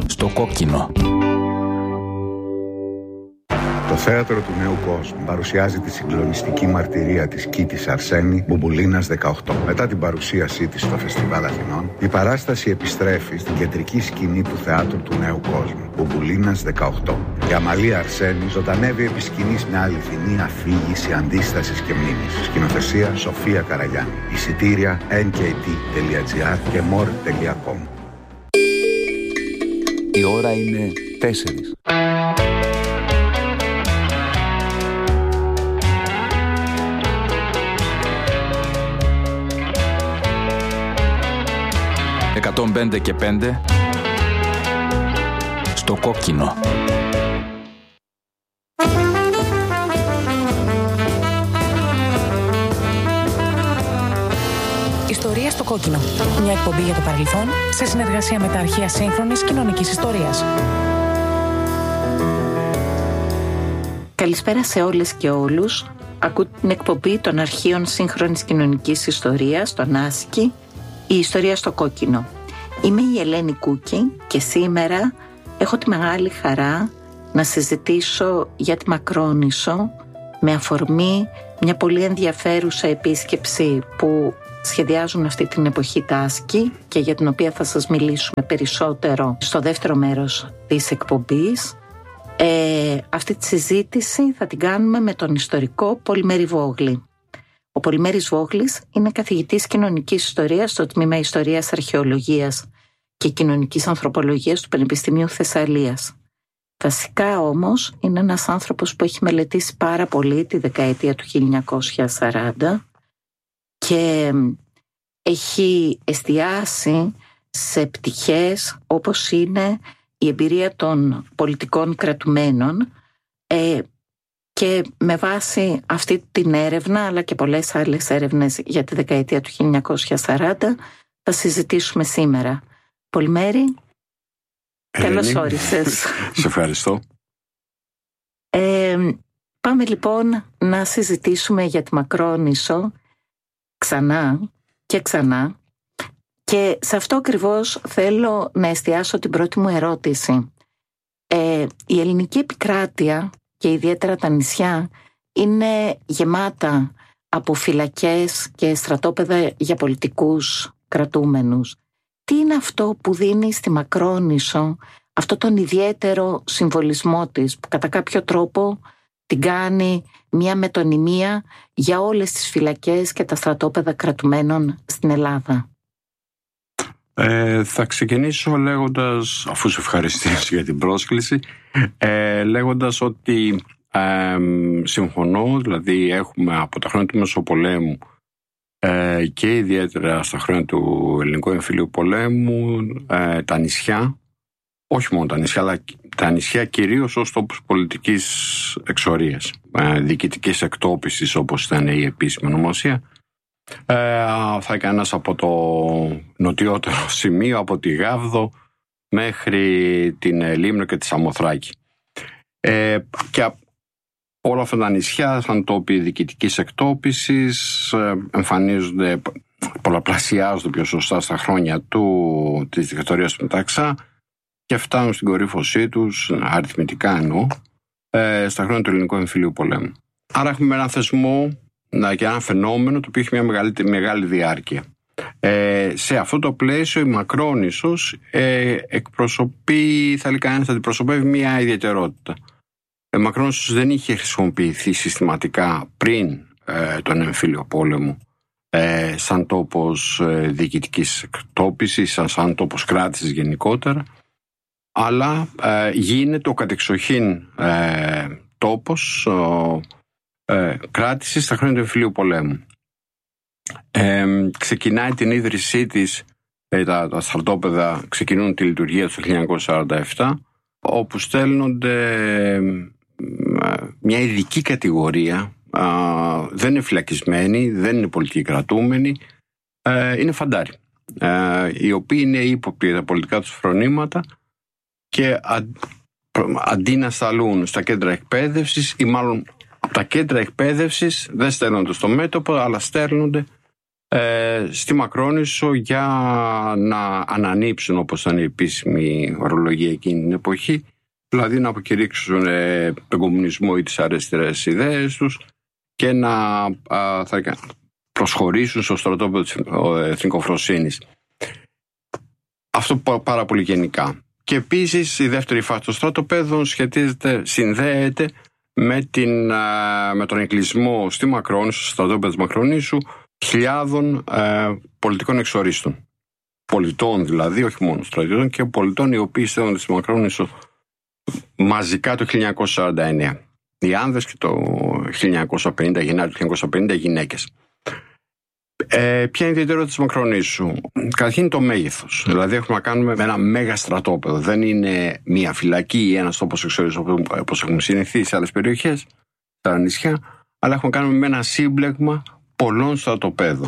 Στο κόκκινο. Το θέατρο του νέου κόσμου παρουσιάζει τη συγκλονιστική μαρτυρία της Κίτης Αρσένη, Μπουμπουλίνας 18. Μετά την παρουσίασή της στο Φεστιβάλ Αθηνών, η παράσταση επιστρέφει στην κεντρική σκηνή του θεάτρου του νέου κόσμου, Μπουμπουλίνας 18. Η Αμαλία Αρσένη ζωντανεύει επί σκηνής μια αληθινή αφήγηση αντίστασης και μνήμης. Σκηνοθεσία Σοφία Καραγιάννη. Εισιτήρια nkt.gr και more.com. Η ώρα είναι 4. «105 και 5» στο κόκκινο. Ιστορία στο κόκκινο. Μια εκπομπή για το παρελθόν σε συνεργασία με τα αρχεία σύγχρονης κοινωνικής ιστορίας. Καλησπέρα σε όλες και όλους. Ακούτε την εκπομπή των αρχείων σύγχρονης κοινωνικής ιστορίας, τον Άσκη, η ιστορία στο κόκκινο. Είμαι η Ελένη Κούκη και σήμερα έχω τη μεγάλη χαρά να συζητήσω για τη Μακρόνισσο με αφορμή μια πολύ ενδιαφέρουσα επίσκεψη που σχεδιάζουν αυτή την εποχή τα Άσκη και για την οποία θα σας μιλήσουμε περισσότερο στο δεύτερο μέρος της εκπομπής. Αυτή τη συζήτηση θα την κάνουμε με τον ιστορικό Πολυμέρη Βόγλη. Ο Πολυμέρης Βόγλης είναι καθηγητής κοινωνικής ιστορίας στο τμήμα Ιστορίας, Αρχαιολογίας και Κοινωνικής Ανθρωπολογίας του Πανεπιστημίου Θεσσαλίας. Βασικά όμως είναι ένας άνθρωπος που έχει μελετήσει πάρα πολύ τη δεκαετία του 1940 και έχει εστιάσει σε πτυχές όπως είναι η εμπειρία των πολιτικών κρατουμένων και με βάση αυτή την έρευνα αλλά και πολλές άλλες έρευνες για τη δεκαετία του 1940 θα συζητήσουμε σήμερα. Πολυμέρη, καλώς όρισες. Σε ευχαριστώ. Πάμε λοιπόν να συζητήσουμε για τη Μακρόνισσο ξανά και ξανά και σε αυτό ακριβώς θέλω να εστιάσω την πρώτη μου ερώτηση. Η ελληνική επικράτεια και ιδιαίτερα τα νησιά είναι γεμάτα από φυλακές και στρατόπεδα για πολιτικούς κρατούμενους. Τι είναι αυτό που δίνει στη Μακρόνισσο αυτό τον ιδιαίτερο συμβολισμό της που κατά κάποιο τρόπο την κάνει μια μετωνυμία για όλες τις φυλακές και τα στρατόπεδα κρατουμένων στην Ελλάδα? Θα ξεκινήσω λέγοντας, αφού σε ευχαριστήσω για την πρόσκληση, λέγοντας ότι συμφωνώ, δηλαδή έχουμε από τα χρόνια του Μεσοπολέμου και ιδιαίτερα στα χρόνια του Ελληνικού Εμφυλίου Πολέμου τα νησιά, όχι μόνο τα νησιά, αλλά τα νησιά κυρίως ως τόπους πολιτικής εξορίας, διοικητικής εκτόπισης όπως ήταν η επίσημη ονομασία. Θα έκανας από το νοτιότερο σημείο, από τη Γάβδο μέχρι την Λίμνο και τη Σαμοθράκη. Και όλα αυτά τα νησιά σαν τόποι διοικητικής εκτόπισης εμφανίζονται, πολλαπλασιάζονται πιο σωστά στα χρόνια της δικτατορίας του Μεταξά και φτάνουν στην κορύφωσή τους, αριθμητικά εννοώ, στα χρόνια του Ελληνικού Εμφυλίου Πολέμου. Άρα έχουμε έναν θεσμό και ένα φαινόμενο το οποίο έχει μια μεγάλη διάρκεια. Σε αυτό το πλαίσιο η Μακρόνισσος εκπροσωπεί, θα λέει κανένας, αντιπροσωπεύει μια ιδιαιτερότητα. Η Μακρόνισσος δεν είχε χρησιμοποιηθεί συστηματικά πριν τον Εμφύλιο Πόλεμο σαν τόπος διοικητικής εκτόπισης, σαν τόπος κράτησης γενικότερα, αλλά γίνεται ο κατεξοχήν τόπος κράτησης στα χρόνια του Εμφυλίου Πολέμου. Ξεκινάει την ίδρυσή της, τα στρατόπεδα ξεκινούν τη λειτουργία του 1947, όπου στέλνονται μια ειδική κατηγορία, δεν είναι φυλακισμένοι, δεν είναι πολιτικοί κρατούμενοι, είναι φαντάροι, οι οποίοι είναι ύποπτοι για τα πολιτικά τους φρονήματα και αντί να σταλούν στα κέντρα εκπαίδευσης, ή μάλλον τα κέντρα εκπαίδευσης δεν στέλνονται στο μέτωπο, αλλά στέλνονται στη Μακρόνισσο για να ανανύψουν, όπως ήταν η επίσημη ορολογία εκείνη την εποχή, δηλαδή να αποκηρύξουν τον κομμουνισμό ή τις αριστερές ιδέες τους και να προσχωρήσουν στο στρατόπεδο της εθνικοφροσύνης. Αυτό πάρα πολύ γενικά. Και επίσης η δεύτερη φάση των στρατοπέδων συνδέεται με τον εγκλισμό στη Μακρόνισσο, στο στρατόπεδο της Μακρονήσου, χιλιάδων πολιτικών εξορίστων. Πολιτών δηλαδή, όχι μόνο στρατιώτων, και πολιτών οι οποίοι στέλνονται στη Μακρόνισσο μαζικά το 1949. Οι άνδρες και το 1950, Γενάρη του 1950 γυναίκες. Ποια είναι η ιδιαιτερότητα της Μακρονήσου? Καταρχήν το μέγεθος. Δηλαδή έχουμε να κάνουμε με ένα μέγα στρατόπεδο. Δεν είναι μία φυλακή ή ένας τόπος εξορίστων όπως έχουμε συνηθίσει σε άλλες περιοχές, στα νησιά, αλλά έχουμε να κάνουμε με ένα σύμπλεγμα πολλών στρατοπέδων,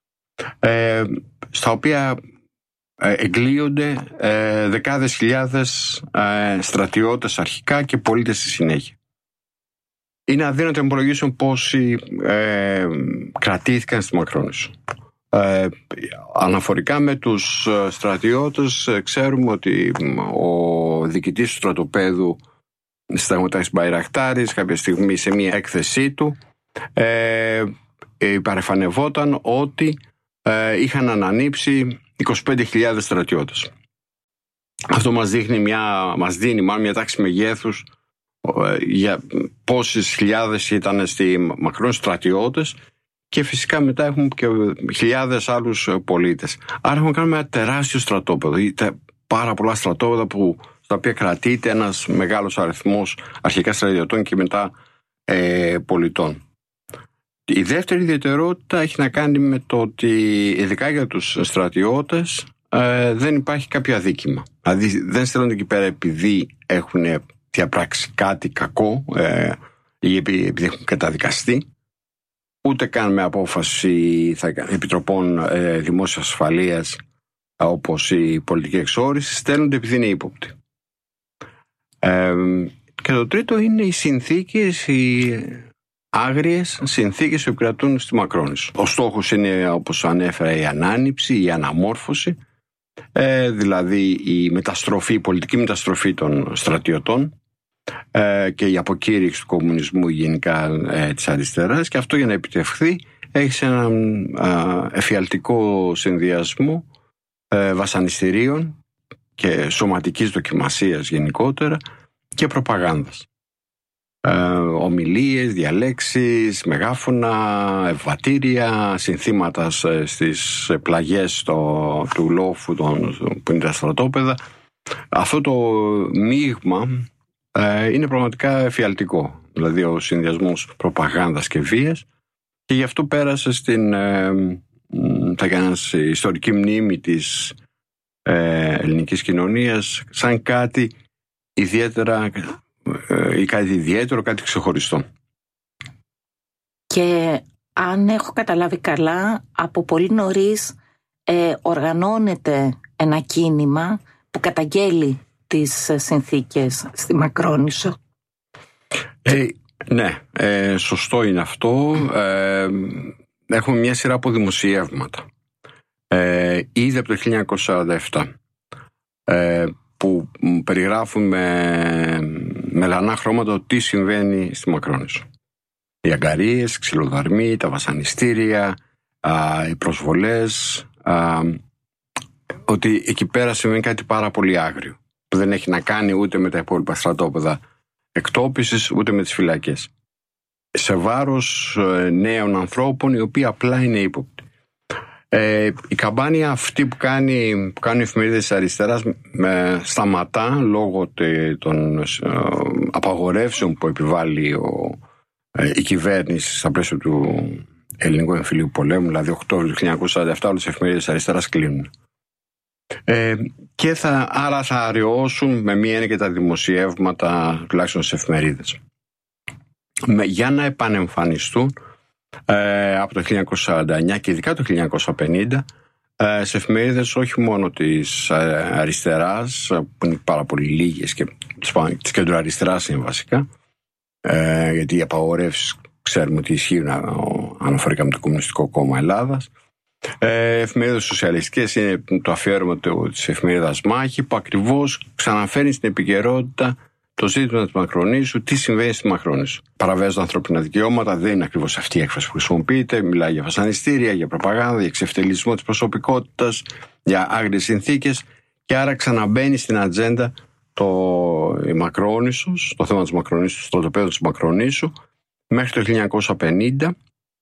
στα οποία εγκλείονται δεκάδες χιλιάδες στρατιώτες αρχικά και πολίτες στη συνέχεια. Είναι αδύνατο να υπολογίσουν πόσοι κρατήθηκαν στη Μακρόνισσο. Αναφορικά με τους στρατιώτες, ξέρουμε ότι ο διοικητής του στρατοπέδου Σταγματάκης Μπαϊρακτάρης κάποια στιγμή σε μια έκθεσή του παρεφανευόταν ότι είχαν ανανύψει 25.000 στρατιώτες. Αυτό μας δίνει μια τάξη μεγέθους για πόσες χιλιάδες ήταν στη Μακρόνισσο στρατιώτες, και φυσικά μετά έχουμε και χιλιάδες άλλους πολίτες. Άρα έχουμε κάνει ένα τεράστιο στρατόπεδο, πάρα πολλά στρατόπεδα στα οποία κρατείται ένας μεγάλος αριθμός αρχικά στρατιωτών και μετά πολιτών. Η δεύτερη ιδιαιτερότητα έχει να κάνει με το ότι ειδικά για τους στρατιώτες δεν υπάρχει κάποιο αδίκημα. Δηλαδή δεν στέλνονται εκεί πέρα επειδή έχουν διαπράξει κάτι κακό ή επειδή έχουν καταδικαστεί, ούτε καν με απόφαση επιτροπών δημόσιας ασφαλείας όπως η πολιτική εξόρυση, στέλνονται επειδή είναι ύποπτοι. Και το τρίτο είναι οι συνθήκες, οι άγριες συνθήκες που επικρατούν στη Μακρόνισσο. Ο στόχος είναι, όπως ανέφερα, η ανάνυψη, η αναμόρφωση, δηλαδή η πολιτική μεταστροφή των στρατιωτών και η αποκήρυξη του κομμουνισμού γενικά της αριστεράς, και αυτό για να επιτευχθεί έχει έναν εφιαλτικό συνδυασμό βασανιστήριων και σωματικής δοκιμασίας γενικότερα και προπαγάνδας. Ομιλίες, διαλέξεις, μεγάφωνα, ευβατήρια, συνθήματα στις πλαγιές του λόφου που είναι τα στρατόπεδα. Αυτό το μείγμα είναι πραγματικά εφιαλτικό, δηλαδή ο συνδυασμός προπαγάνδας και βίας, και γι' αυτό πέρασε στην ιστορική μνήμη της ελληνικής κοινωνίας σαν κάτι ιδιαίτερα ή κάτι ιδιαίτερο, κάτι ξεχωριστό. Και αν έχω καταλάβει καλά, από πολύ νωρίς οργανώνεται ένα κίνημα που καταγγέλει τις συνθήκες στη Μακρόνισσο. Ναι, σωστό είναι αυτό. Έχουμε μια σειρά από δημοσιεύματα ήδη από το 1947 που περιγράφουν με μελανά χρώματα τι συμβαίνει στη Μακρόνισσο. Οι αγκαρίες, ξυλοδαρμοί, τα βασανιστήρια, οι προσβολές, ότι εκεί πέρα συμβαίνει κάτι πάρα πολύ άγριο, που δεν έχει να κάνει ούτε με τα υπόλοιπα στρατόπεδα εκτόπισης, ούτε με τις φυλακές. Σε βάρος νέων ανθρώπων οι οποίοι απλά είναι ύποπτοι. Η καμπάνια αυτή που κάνουν οι εφημερίδες της αριστεράς σταματά λόγω των απαγορεύσεων που επιβάλλει η κυβέρνηση στα πλαίσια του ελληνικού εμφυλίου πολέμου, δηλαδή Οκτώβριο του 1947 όλες οι εφημερίδες της αριστεράς κλείνουν. Και άρα θα αραιώσουν με μία έννοια και τα δημοσιεύματα, τουλάχιστον στις εφημερίδες. Για να επανεμφανιστούν από το 1949 και ειδικά το 1950 σε εφημερίδες όχι μόνο της αριστεράς, που είναι πάρα πολύ λίγες, και της κεντροαριστεράς είναι βασικά, γιατί οι απαγορεύσεις ξέρουμε ότι ισχύουν αναφορικά με το Κομμουνιστικό Κόμμα Ελλάδας, Εφημερίδες σοσιαλιστικές είναι το αφιέρωμα της εφημερίδας Μάχη, που ακριβώς ξαναφέρει στην επικαιρότητα το ζήτημα της Μακρονήσου, τι συμβαίνει στη Μακρονήσου. Παραβιάζονται ανθρώπινα δικαιώματα, δεν είναι ακριβώς αυτή η έκφραση που χρησιμοποιείται. Μιλάει για βασανιστήρια, για προπαγάνδα, για εξευτελισμό της προσωπικότητας, για άγριες συνθήκες, και άρα ξαναμπαίνει στην ατζέντα η Μακρόνησος, το θέμα της Μακρονήσου, το στρατοπέδο της Μακρονήσου, μέχρι το 1950.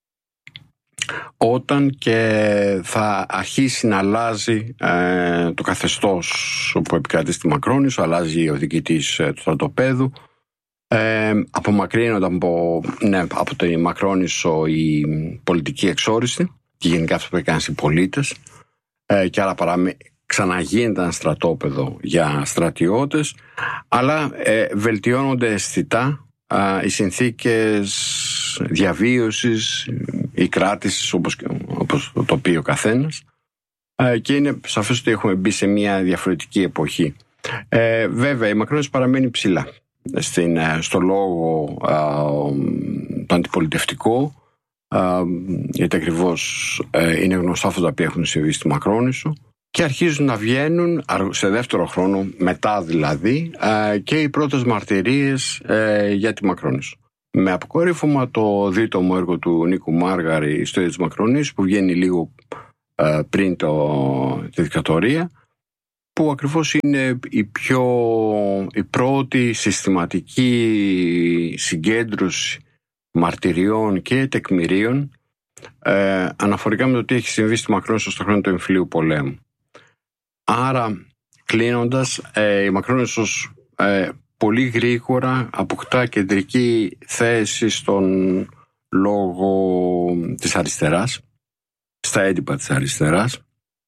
Όταν και θα αρχίσει να αλλάζει το καθεστώς που επικρατεί στη Μακρόνησο, αλλάζει ο διοικητής του στρατοπέδου, απομακρύνονται από τη Μακρόνησο η πολιτική εξόριστη και γενικά αυτό που έκαναν οι πολίτες, και άρα ξαναγίνεται ένα στρατόπεδο για στρατιώτες, αλλά βελτιώνονται αισθητά οι συνθήκες διαβίωσης ή κράτησης, όπως το πει ο καθένας, και είναι σαφές ότι έχουμε μπει σε μια διαφορετική εποχή. Βέβαια η Μακρόνησο παραμένει ψηλά στο λόγο το αντιπολιτευτικό, γιατί ακριβώς είναι γνωστά αυτά τα οποία έχουν συμβεί στη Μακρόνησο, και αρχίζουν να βγαίνουν σε δεύτερο χρόνο, μετά δηλαδή, και οι πρώτες μαρτυρίες για τη Μακρόνησο. Με αποκορύφωμα το δίτομο έργο του Νίκου Μάργαρη, η ιστορία της Μακρονήσου, που βγαίνει λίγο πριν τη δικτατορία, που ακριβώς είναι η πρώτη συστηματική συγκέντρωση μαρτυριών και τεκμηρίων αναφορικά με το τι έχει συμβεί στη Μακρόνησο στο χρόνο του εμφυλίου πολέμου. Άρα, κλείνοντας, η Μακρόνησος πολύ γρήγορα αποκτά κεντρική θέση στον λόγο της αριστεράς, στα έντυπα της αριστεράς,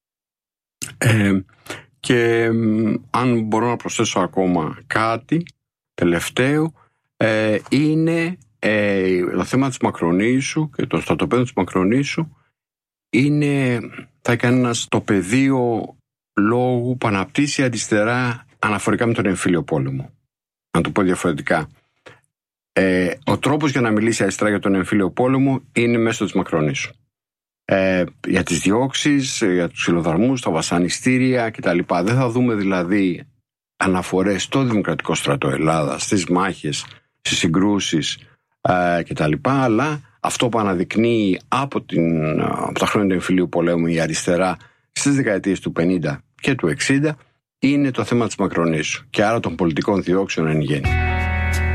και αν μπορώ να προσθέσω ακόμα κάτι τελευταίο, είναι το θέμα της Μακρονήσου και των στρατοπέδων της Μακρονήσου θα έκανε ένα στο πεδίο λόγου που αναπτύσσει αριστερά αναφορικά με τον εμφύλιο πόλεμο. Να το πω διαφορετικά. Ο τρόπος για να μιλήσει αριστερά για τον εμφύλιο πόλεμο είναι μέσω της Μακρονήσου. Για τις διώξεις, για τους ξυλοδαρμούς, τα βασανιστήρια κτλ. Δεν θα δούμε δηλαδή αναφορές στο Δημοκρατικό Στρατό Ελλάδας, στις μάχες, στις συγκρούσεις κτλ. Αλλά αυτό που αναδεικνύει από τα χρόνια του εμφυλίου πολέμου η αριστερά στις δεκαετίες του 50 και του 60 είναι το θέμα της Μακρονήσου και άρα των πολιτικών διώξεων εν γέννη.